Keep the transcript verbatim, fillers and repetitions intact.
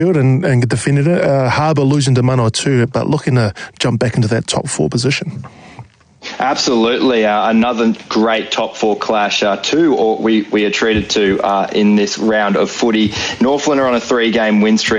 and, and defended it. Uh, Harbour losing to Manawatu, but looking to jump back into that top four position. Absolutely. Uh, another great top four clash, uh, too, or we, we are treated to uh, in this round of footy. Northland are on a three-game win streak.